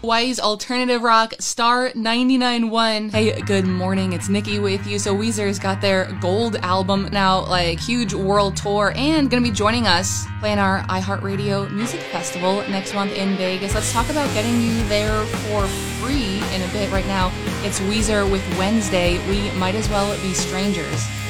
Hawaii's alternative rock, Star 99.1. Hey, good morning, it's Nikki with you. So Weezer's got their gold album now, like huge world tour, and gonna be joining us playing our iHeartRadio Music Festival next month in Vegas. Let's talk about getting you there for free in a bit. Right now, it's Weezer with Wednesday, We Might As Well Be Strangers.